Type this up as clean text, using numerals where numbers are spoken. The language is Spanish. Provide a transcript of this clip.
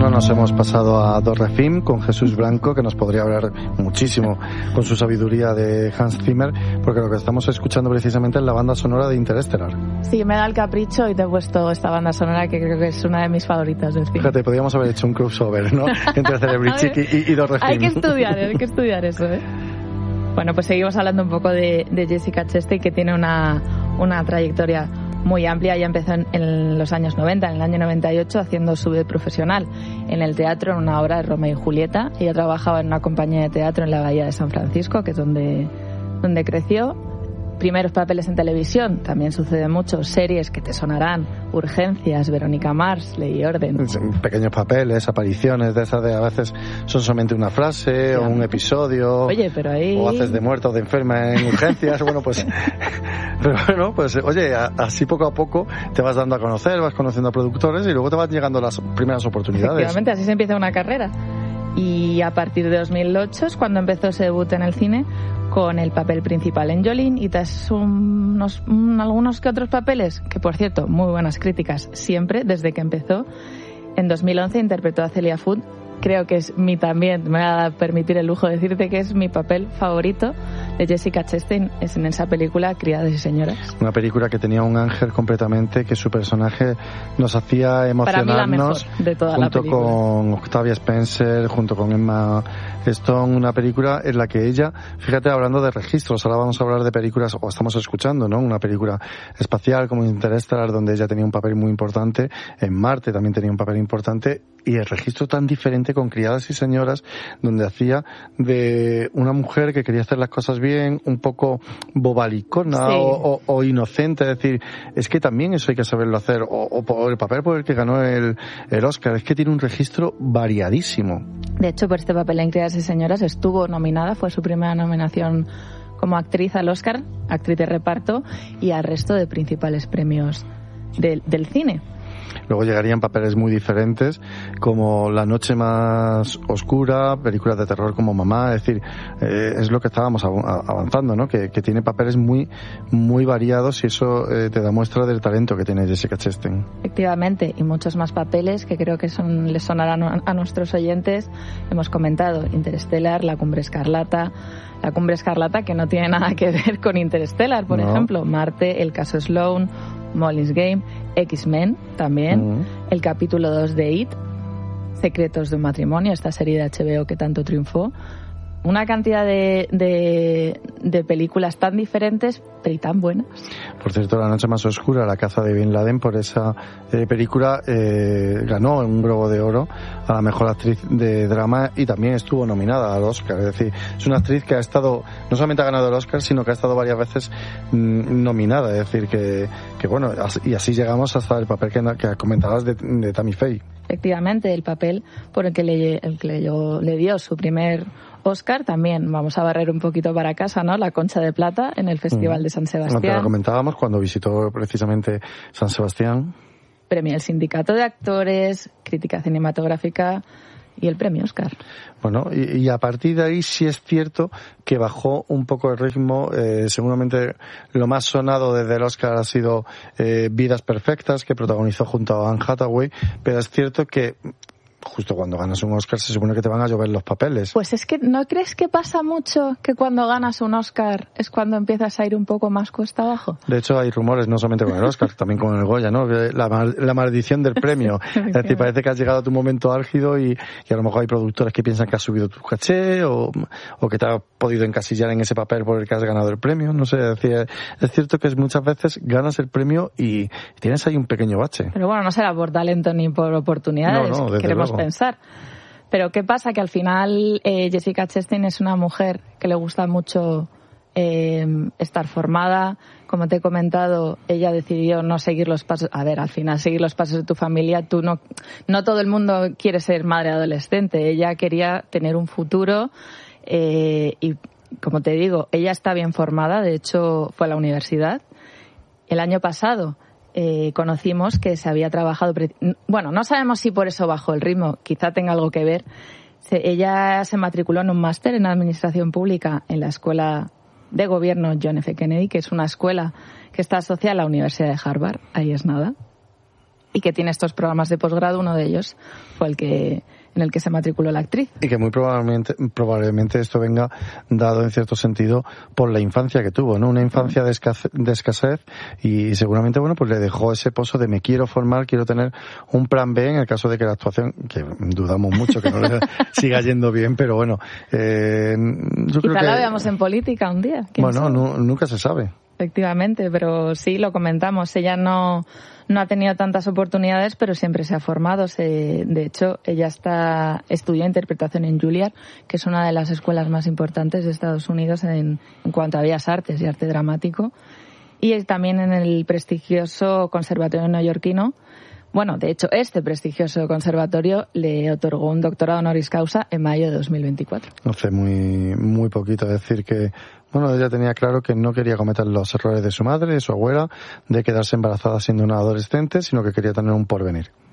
ahora nos hemos pasado a Dorrefilm con Jesús Blanco, que nos podría hablar muchísimo con su sabiduría de Hans Zimmer, porque lo que estamos escuchando precisamente es la banda sonora de Interestelar. Sí, me da el capricho y te he puesto esta banda sonora que creo que es una de mis favoritas del cine. Fíjate, podríamos haber hecho un crossover, ¿no? Entre Celebrity y Dorrefilm. Hay que estudiar eso, ¿eh? Bueno, pues seguimos hablando un poco de Jessica Chastain, que tiene una trayectoria muy amplia. Ya empezó en los años 90, en el año 98, haciendo su debut profesional en el teatro, en una obra de Romeo y Julieta. Ella trabajaba en una compañía de teatro en la Bahía de San Francisco, que es donde creció. Primeros papeles en televisión, también sucede mucho. Series que te sonarán: Urgencias, Verónica Mars, Ley y Orden. Pequeños papeles, apariciones de esas de a veces son solamente una frase, sí, o un episodio. Oye, pero ahí... O haces de muerta o de enferma en Urgencias. Bueno, pues... Pero bueno, pues oye, así poco a poco te vas dando a conocer, vas conociendo a productores y luego te van llegando las primeras oportunidades. Efectivamente, así se empieza una carrera. Y a partir de 2008 es cuando empezó su debut en el cine, con el papel principal en Jolene, y tras algunos que otros papeles, que por cierto, muy buenas críticas siempre, desde que empezó. En 2011 interpretó a Celia Food. Creo que es también, me voy a permitir el lujo de decirte que es mi papel favorito de Jessica Chastain, es en esa película Criadas y Señoras. Una película que tenía un ángel completamente, que su personaje nos hacía emocionarnos. Para mí la mejor de toda la película. Junto con Octavia Spencer, junto con Emma Stone, una película en la que ella, fíjate, hablando de registros, ahora vamos a hablar de películas, o estamos escuchando, ¿no? Una película espacial como Interestelar, donde ella tenía un papel muy importante, en Marte también tenía un papel importante, y el registro tan diferente con Criadas y Señoras, donde hacía de una mujer que quería hacer las cosas bien, un poco bobalicona, sí, o inocente. Es decir, es que también eso hay que saberlo hacer, o por el papel por el que ganó el Oscar. Es que tiene un registro variadísimo. De hecho, por este papel en Criadas y Señoras estuvo nominada, fue su primera nominación como actriz al Oscar, actriz de reparto, y al resto de principales premios del cine. Luego llegarían papeles muy diferentes, como La noche más oscura, películas de terror como Mamá. Es decir, es lo que estábamos avanzando, ¿no? Que tiene papeles muy, muy variados, y eso te da muestra del talento que tiene Jessica Chastain. Efectivamente, y muchos más papeles que creo que les sonarán a nuestros oyentes. Hemos comentado Interstellar, La Cumbre Escarlata, que no tiene nada que ver con Interstellar, por ejemplo. Marte, El caso Sloan, Molly's Game, X-Men también, el capítulo 2 de It, Secretos de un matrimonio, esta serie de HBO que tanto triunfó. Una cantidad de películas tan diferentes, pero y tan buenas. Por cierto, La noche más oscura, La caza de Bin Laden, por esa película ganó un Globo de Oro a la mejor actriz de drama, y también estuvo nominada al Oscar. Es decir, es una actriz que ha estado, no solamente ha ganado el Oscar, sino que ha estado varias veces nominada. Es decir, que bueno, y así llegamos hasta el papel que comentabas de Tammy Faye. Efectivamente, el papel por el que le dio su primer Oscar. También vamos a barrer un poquito para casa, ¿no? La Concha de Plata en el Festival de San Sebastián. Te lo comentábamos cuando visitó precisamente San Sebastián. Premio al Sindicato de Actores, Crítica Cinematográfica y el premio Oscar. Bueno, y a partir de ahí sí es cierto que bajó un poco el ritmo. Seguramente lo más sonado desde el Oscar ha sido Vidas Perfectas, que protagonizó junto a Anne Hathaway, pero es cierto que justo cuando ganas un Oscar se supone que te van a llover los papeles. Pues es que ¿no crees que pasa mucho que cuando ganas un Oscar es cuando empiezas a ir un poco más cuesta abajo? De hecho hay rumores, no solamente con el Oscar, también con el Goya, ¿no? La maldición del premio. Es decir, parece que has llegado a tu momento álgido y a lo mejor hay productores que piensan que has subido tu caché o que te has podido encasillar en ese papel por el que has ganado el premio. No sé, es cierto que muchas veces ganas el premio y tienes ahí un pequeño bache. Pero bueno, no será por talento ni por oportunidades. No, desde queremos luego pensar. Pero ¿qué pasa? Que al final Jessica Chastain es una mujer que le gusta mucho estar formada. Como te he comentado, ella decidió no seguir los pasos. A ver, al final seguir los pasos de tu familia, tú no todo el mundo quiere ser madre adolescente. Ella quería tener un futuro y, como te digo, ella está bien formada. De hecho, fue a la universidad. El año pasado conocimos que se había trabajado... Bueno, no sabemos si por eso bajó el ritmo, quizá tenga algo que ver. Ella se matriculó en un máster en Administración Pública en la Escuela de Gobierno John F. Kennedy, que es una escuela que está asociada a la Universidad de Harvard, ahí es nada. y que tiene estos programas de posgrado. Uno de ellos fue en el que se matriculó la actriz. Y que muy probablemente esto venga dado en cierto sentido por la infancia que tuvo, ¿no? Una infancia de escasez y seguramente, bueno, pues le dejó ese pozo de me quiero formar, quiero tener un plan B en el caso de que la actuación, que dudamos mucho que no le siga yendo bien, pero bueno, yo creo que la veamos en política un día. Bueno, nunca se sabe. Efectivamente, pero sí, lo comentamos. Ella no ha tenido tantas oportunidades, pero siempre se ha formado. De hecho, ella estudió interpretación en Juilliard, que es una de las escuelas más importantes de Estados Unidos en cuanto a bellas artes y arte dramático. Y también en el prestigioso conservatorio neoyorquino. Bueno, de hecho, este prestigioso conservatorio le otorgó un doctorado honoris causa en mayo de 2024. Hace muy poquito. Es decir que, bueno, ella tenía claro que no quería cometer los errores de su madre, de su abuela, de quedarse embarazada siendo una adolescente, sino que quería tener un porvenir.